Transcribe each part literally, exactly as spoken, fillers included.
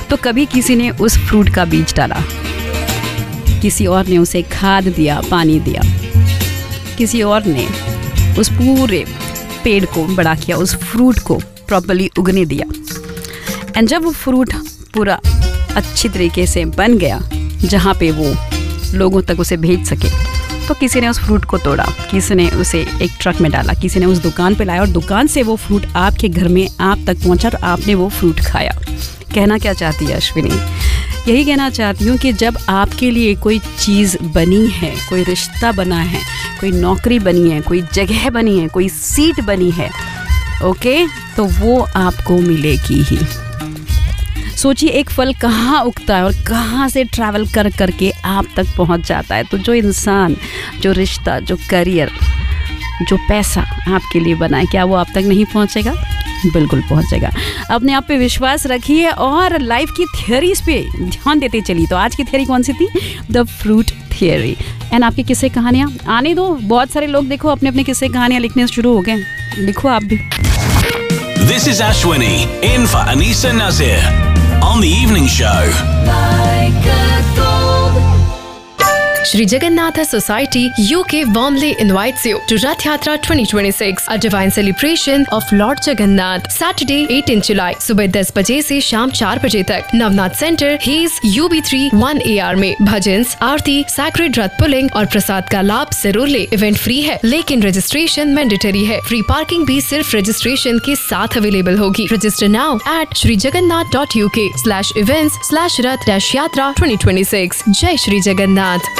तो कभी किसी ने उस फ्रूट का बीज डाला, किसी और ने उसे खाद दिया, पानी दिया, किसी और ने उस पूरे पेड़ को बड़ा किया, उस फ्रूट को प्रॉपर्ली उगने दिया। एंड जब वो फ्रूट पूरा अच्छी तरीके से बन गया, जहाँ पे वो लोगों तक उसे भेज सके, तो किसी ने उस फ्रूट को तोड़ा, किसी ने उसे एक ट्रक में डाला, किसी ने उस दुकान पे लाया और दुकान से वो फ्रूट आपके घर में आप तक पहुँचा और आपने वो फ्रूट खाया। कहना क्या चाहती है अश्विनी? यही कहना चाहती हूँ कि जब आपके लिए कोई चीज़ बनी है, कोई रिश्ता बना है, कोई नौकरी बनी है, कोई जगह बनी है, कोई सीट बनी है, ओके, तो वो आपको मिलेगी ही। सोचिए एक फल कहाँ उगता है और कहाँ से ट्रैवल कर करके आप तक पहुँच जाता है। तो जो इंसान, जो रिश्ता, जो करियर, जो पैसा आपके लिए बना है, क्या वो आप तक नहीं पहुँचेगा? बिल्कुल पहुँचेगा। अपने आप पे विश्वास रखिए और लाइफ की थियरीज पे ध्यान देते चलिए। तो आज की थियरी कौन सी थी? The fruit theory. एंड आपकी किस्से कहानियाँ आने दो। बहुत सारे लोग देखो अपने अपने किस्से कहानियाँ लिखने शुरू हो गए, लिखो आप भी। This is Ashwini in for Anisa Nazir on the evening show. Like a gold. Shri Jagannatha Society U K warmly invites you to Rath Yatra twenty twenty-six, a divine celebration of Lord Jagannath. Saturday eighteenth July, सुबह दस बजे से शाम चार बजे तक, Navnath centre, hedge U B three one A R में भजन्स, आरती, sacred रथ pulling और प्रसाद का लाभ जरूर ले। इवेंट फ्री है लेकिन रजिस्ट्रेशन मैंडेटरी है। फ्री पार्किंग भी सिर्फ रजिस्ट्रेशन के साथ अवेलेबल होगी। Register now at Shri Jagannath dot U K slash events slash Rath dash यात्रा ट्वेंटी ट्वेंटी सिक्स। जय श्री जगन्नाथ।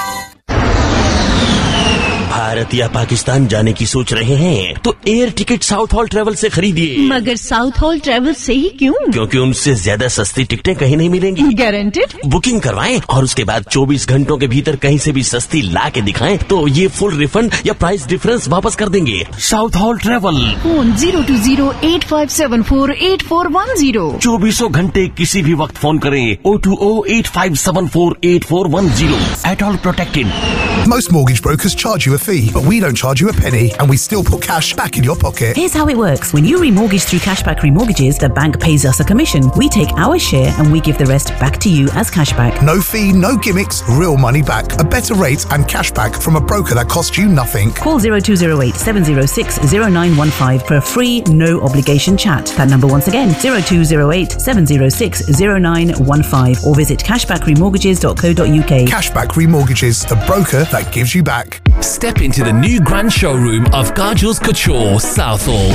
भारत या पाकिस्तान जाने की सोच रहे हैं तो air ticket south hall travel से खरीदिए। मगर साउथ हॉल ट्रेवल से ही क्यों? क्योंकि उनसे ज्यादा सस्ती टिकटें कहीं नहीं मिलेंगी। गारंटेड? बुकिंग करवाएं और उसके बाद चौबीस घंटों के भीतर कहीं से भी सस्ती ला के दिखाएं तो ये फुल रिफंड या प्राइस डिफरेंस वापस कर देंगे। South hall travel, phone zero to zero eight five seven four eight four one zero. चौबीसों घंटे किसी भी वक्त फोन करें O two O eight five seven four eight four one zero. At all protected. Most mortgage brokers charge you a fee, but we don't charge you a penny, and we still put cash back in your pocket. Here's how it works. When you remortgage through Cashback Remortgages, the bank pays us a commission. We take our share and we give the rest back to you as cashback. No fee, no gimmicks, real money back. A better rate and cashback from a broker that costs you nothing. Call zero two zero eight seven zero six zero nine one five for a free, no obligation chat. That number once again, zero two zero eight seven zero six zero nine one five, or visit cashback remortgages dot co dot uk. Cashback Remortgages, the broker that gives you back. Step into the new grand showroom of Kajal's Couture, Southall.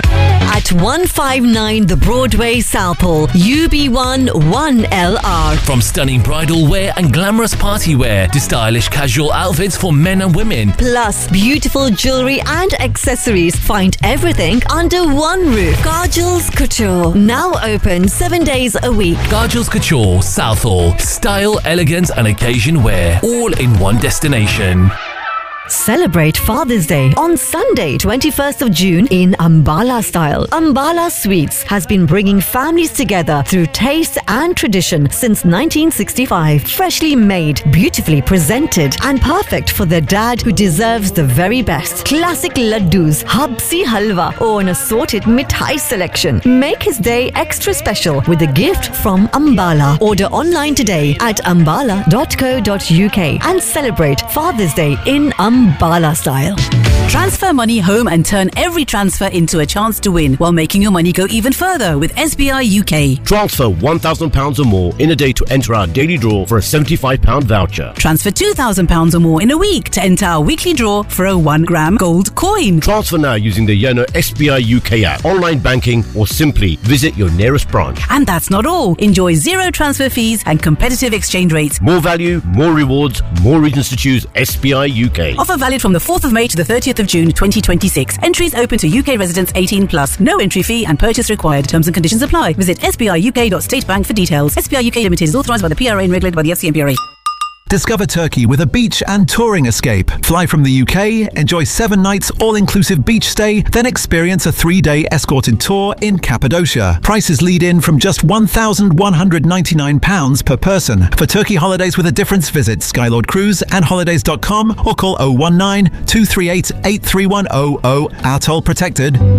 At one fifty-nine The Broadway, Southall, U B one one L R. From stunning bridal wear and glamorous party wear to stylish casual outfits for men and women. Plus beautiful jewellery and accessories. Find everything under one roof. Kajal's Couture. Now open seven days a week. Kajal's Couture, Southall. Style, elegance and occasion wear. All in one destination. Celebrate Father's Day on Sunday, twenty-first of June in Ambala style. Ambala Sweets has been bringing families together through taste and tradition since nineteen sixty-five. Freshly made, beautifully presented and perfect for the dad who deserves the very best. Classic laddus, habsi halwa or an assorted mithai selection. Make his day extra special with a gift from Ambala. Order online today at ambala dot co dot uk and celebrate Father's Day in Ambala. Ambala style. Transfer money home and turn every transfer into a chance to win while making your money go even further with S B I U K. Transfer one thousand pounds or more in a day to enter our daily draw for a seventy-five pound voucher. Transfer two thousand pounds or more in a week to enter our weekly draw for a one gram gold coin. Transfer now using the Yono S B I U K app, online banking, or simply visit your nearest branch. And that's not all. Enjoy zero transfer fees and competitive exchange rates. More value, more rewards, more reasons to choose S B I U K. Offer valid from the fourth of May to the thirtieth of June twenty twenty-six. Entries open to U K residents eighteen plus. No entry fee and purchase required. Terms and conditions apply. Visit s b i u k dot state bank for details. S B I U K Limited is authorised by the P R A and regulated by the F C M P R A. Discover Turkey with a beach and touring escape. Fly from the U K, enjoy seven nights all-inclusive beach stay, then experience a three-day escorted tour in Cappadocia. Prices lead in from just one thousand one hundred ninety-nine pounds per person. For Turkey holidays with a difference, visit Skylord Cruise and holidays dot com or call oh one nine two three eight eight three one oh oh. Our toll protected.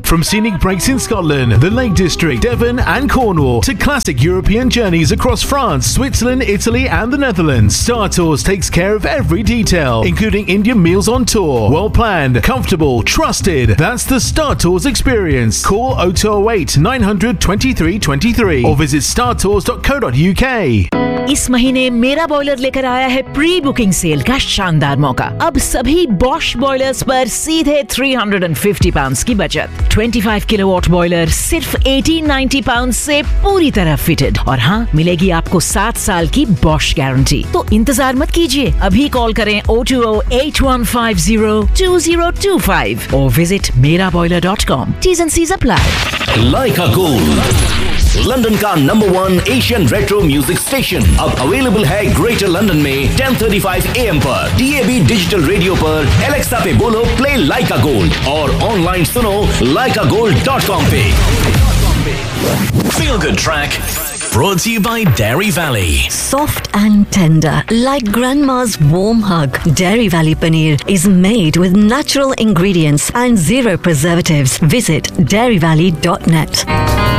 From scenic breaks in Scotland, the Lake District, Devon and Cornwall to classic European journeys across France, Switzerland, Italy and the Netherlands, Star Tours takes care of every detail, including Indian meals on tour. Well planned, comfortable, trusted. That's the Star Tours experience. Call oh two oh eight, nine hundred, twenty-three twenty-three or visit star tours dot co dot u k. इस महीने मेरा boiler लेकर आया है pre booking cell का शानदार मौका। अब सभी बॉश बॉयलर्स पर सीधे तीन सौ पचास पाउंड्स की बचत। पच्चीस किलोवाट बॉयलर सिर्फ अठारह सौ नब्बे पाउंड्स से पूरी तरह फिटेड। और हाँ, मिलेगी आपको सात साल की बॉश गारंटी। तो इंतजार मत कीजिए, अभी कॉल करें oh two oh, eight one five oh, two oh two five और विजिट मेरा boiler dot com. T's and C's apply। Leica Gold, London का number one Asian retro music station, अब अवेलेबल है ग्रेटर लंदन में ten thirty-five A M पर, D A B digital radio पर। Alexa पे बोलो प्ले लाइका gold और online सुनो लाइका गोल्ड डॉट कॉम पे। Feel Good Track, brought to you by Dairy Valley. Soft and tender, like grandma's warm hug. Dairy Valley Paneer is made with natural ingredients and zero preservatives. Visit dairy valley dot net.